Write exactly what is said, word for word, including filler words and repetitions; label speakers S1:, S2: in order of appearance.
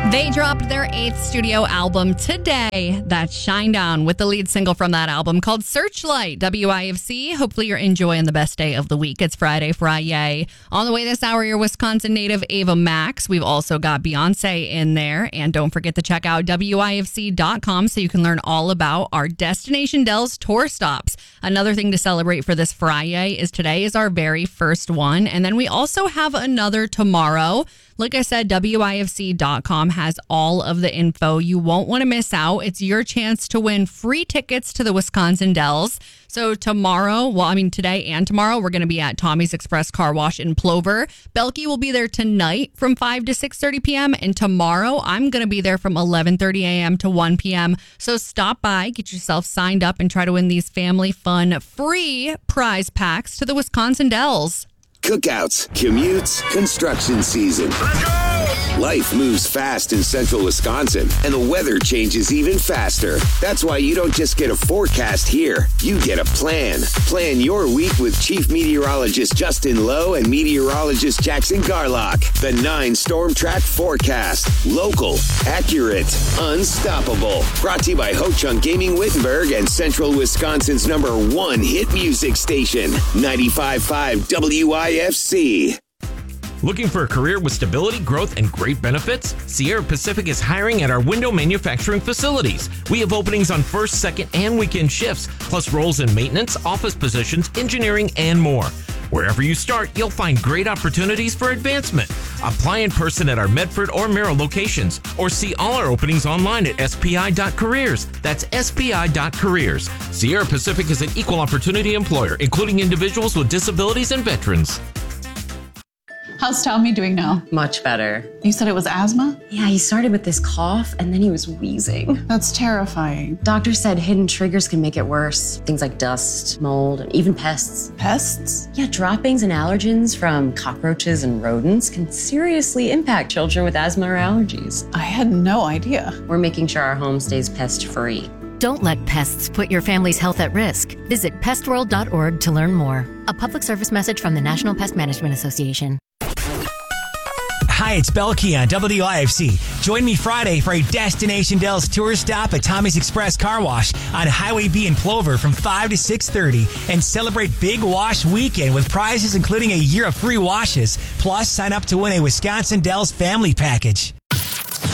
S1: They dropped their eighth studio album today. That's Shinedown, with the lead single from that album called Searchlight. W I F C, hopefully you're enjoying the best day of the week. It's Friday, Friday. On the way this hour, your Wisconsin native Ava Max. We've also got Beyonce in there. And don't forget to check out W I F C dot com so you can learn all about our Destination Dells tour stops. Another thing to celebrate for this Friday is today is our very first one. And then we also have another tomorrow. Like I said, W I F C dot com has all of the info. You won't want to miss out. It's your chance to win free tickets to the Wisconsin Dells. So tomorrow, well, I mean today and tomorrow, we're going to be at Tommy's Express Car Wash in Plover. Belky will be there tonight from five to six thirty p.m. And tomorrow, I'm going to be there from eleven thirty a.m. to one p.m. So stop by, get yourself signed up, and try to win these family fun free prize packs to the Wisconsin Dells.
S2: Cookouts, commutes, construction season. Life moves fast in central Wisconsin, and the weather changes even faster. That's why you don't just get a forecast here. You get a plan. Plan your week with Chief Meteorologist Justin Lowe and Meteorologist Jackson Garlock. The nine Storm Track Forecast. Local, accurate, unstoppable. Brought to you by Ho Chunk Gaming Wittenberg and Central Wisconsin's number one hit music station, ninety-five point five W I F C.
S3: Looking for a career with stability, growth, and great benefits? Sierra Pacific is hiring at our window manufacturing facilities. We have openings on first, second, and weekend shifts, plus roles in maintenance, office positions, engineering, and more. Wherever you start, you'll find great opportunities for advancement. Apply in person at our Medford or Merrill locations, or see all our openings online at S P I dot careers. That's S P I dot careers. Sierra Pacific is an equal opportunity employer, including individuals with disabilities and veterans.
S4: How's Tommy doing now?
S5: Much better.
S4: You said it was asthma?
S5: Yeah, he started with this cough and then he was wheezing.
S4: That's terrifying.
S5: Doctor said hidden triggers can make it worse. Things like dust, mold, and even pests.
S4: Pests?
S5: Yeah, droppings and allergens from cockroaches and rodents can seriously impact children with asthma or allergies.
S4: I had no idea.
S5: We're making sure our home stays pest-free.
S6: Don't let pests put your family's health at risk. Visit pest world dot org to learn more. A public service message from the National Pest Management Association.
S7: Hi, it's Belky on W I F C. Join me Friday for a Destination Dells tour stop at Tommy's Express Car Wash on Highway B in Plover from five to six thirty and celebrate Big Wash Weekend with prizes including a year of free washes. Plus, sign up to win a Wisconsin Dells family package.